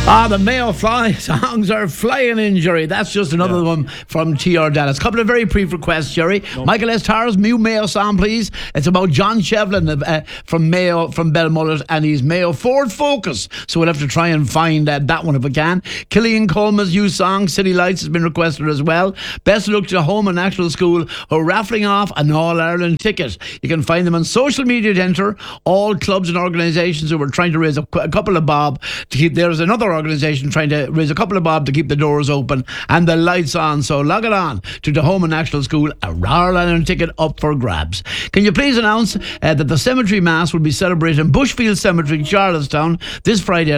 The Mayo Fly songs are flying in, Jerry. That's just another one from TR Dallas. Couple of very brief requests, Jerry. Michael S. Tars, new Mayo song, please. It's about John Shevlin from Mayo, from Belmullet, and he's Mayo Ford Focus. So we'll have to try and find that one if we can. Killian Coleman's new song, City Lights, has been requested as well. Best of luck to Home and National School, who are raffling off an All-Ireland ticket. You can find them on social media to enter. All clubs and organisations who are trying to raise a couple of bob to keep. There's another organisation trying to raise a couple of bob to keep the doors open and the lights on. So log it on to the Home and National School, a All-Ireland ticket up for grabs. Can you please announce that the cemetery mass will be celebrated in Bushfield Cemetery, Charlestown, this Friday at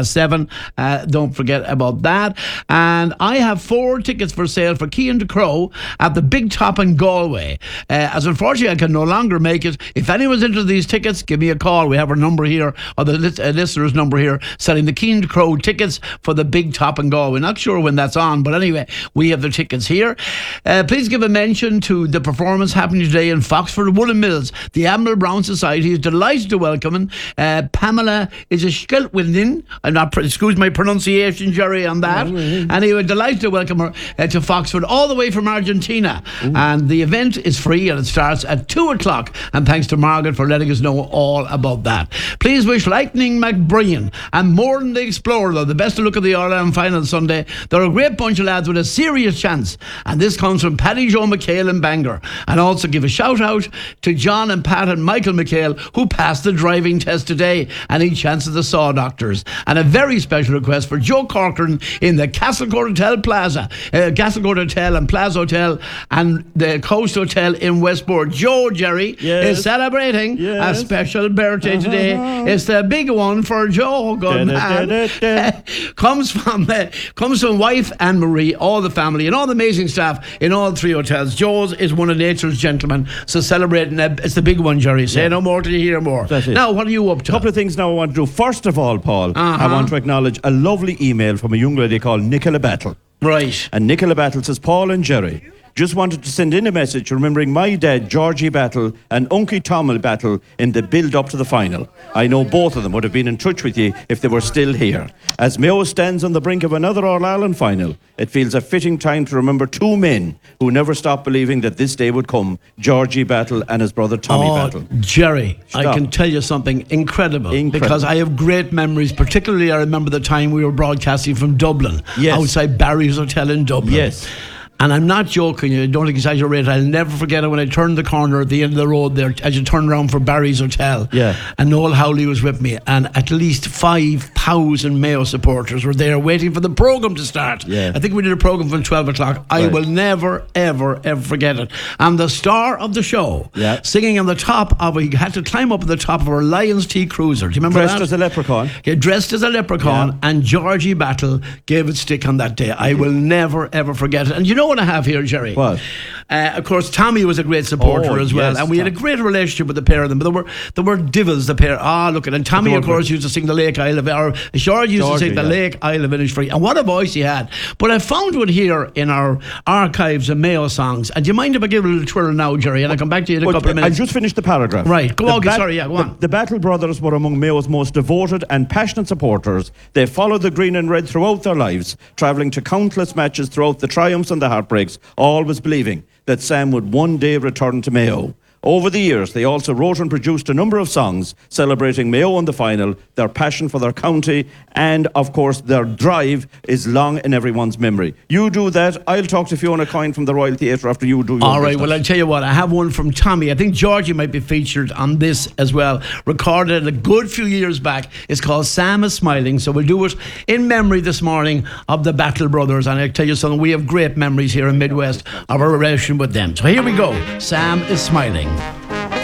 7:30. Don't forget about that. And I have 4 tickets for sale for Cian de Crow at the Big Top in Galway. As unfortunately I can no longer make it, if anyone's into these tickets, give me a call. We have our number here, or the listener's number here, selling the Cian de Crow tickets for the Big Top in Galway. Not sure when that's on, but anyway, we have the tickets here. Please give a mention to the performance happening today in Foxford Woolen Mills. The Admiral Brown Society is delighted to welcome Pamela Iskilwinin. Excuse my pronunciation, Jerry, on that. Anyway, delighted to welcome her to Foxford, all the way from Argentina. And the event is free and it starts at 2:00. And thanks to Margaret for letting us know all about that. Please wish Lightning McBrien and Morden the Explorer the best of luck at the All-Ireland final Sunday. They're a great bunch of lads with a serious chance. And this comes from Paddy Joe McHale in Bangor. And also give a shout out to John and Pat and Michael McHale, who passed the driving test today. Any chance of the Saw Doctors. And a very special request for Joe Corcoran in the Castlecourt Hotel Plaza, Castlecourt Hotel and Plaza Hotel and the Coast Hotel in Westport. Joe, Jerry, is celebrating a special birthday today. It's the big one for Joe. Good man. Comes from wife Anne Marie, all the family and all the amazing staff in all 3 hotels. Joe's is one of nature's gentlemen, so celebrating it's the big one, Jerry. Say no more till you hear more. Now, what are you up to? A couple of things now I want to do. First of all, Paul, I want to acknowledge a lovely email from a young lady called Nicola Battle. Right. And Nicola Battle says, Paul and Jerry, just wanted to send in a message remembering my dad, Georgie Battle, and Uncle Tommy Battle in the build-up to the final. I know both of them would have been in touch with you if they were still here. As Mayo stands on the brink of another All-Ireland final, it feels a fitting time to remember 2 men who never stopped believing that this day would come, Georgie Battle and his brother Tommy Battle. Jerry, I can tell you something incredible, because I have great memories. Particularly I remember the time we were broadcasting from Dublin, outside Barry's Hotel in Dublin. Yes. And I'm not joking, I don't exaggerate. I'll never forget it when I turned the corner at the end of the road there as you turn around for Barry's Hotel. Yeah. And Noel Howley was with me, and at least 5,000 Mayo supporters were there waiting for the programme to start. Yeah. I think we did a programme from 12 o'clock. I will never, ever, ever forget it. And the star of the show, singing on the top of he had to climb up at the top of our Lions T Cruiser. Do you remember dressed as a leprechaun? Yeah, dressed as a leprechaun, and Georgie Battle gave it stick on that day. I will never, ever forget it. And you know what I have here, Jerry? What? Of course, Tommy was a great supporter as well, and we had a great relationship with the pair of them. But there were divils, the pair. Look at it. And Tommy, of course, used to sing the Lake Isle of, or George used to sing the Lake Isle of Innisfree, and what a voice he had. But I found one here in our archives of Mayo songs. And do you mind if I give it a little twirl now, Jerry? And I'll come back to you in a couple of minutes. I'll just finish the paragraph. Right. Go on. Go on. The Battle brothers were among Mayo's most devoted and passionate supporters. They followed the green and red throughout their lives, travelling to countless matches throughout the triumphs and the heartbreaks, always believing that Sam would one day return to Mayo. Over the years, they also wrote and produced a number of songs celebrating Mayo in the final, their passion for their county, and, of course, their drive is long in everyone's memory. You do that. I'll talk to Fiona Coyne from the Royal Theatre after you do your All right, well, I'll tell you what. I have one from Tommy. I think Georgie might be featured on this as well. Recorded a good few years back. It's called Sam is Smiling, so we'll do it in memory this morning of the Battle Brothers. And I'll tell you something, we have great memories here in Midwest of our relation with them. So here we go. Sam is Smiling.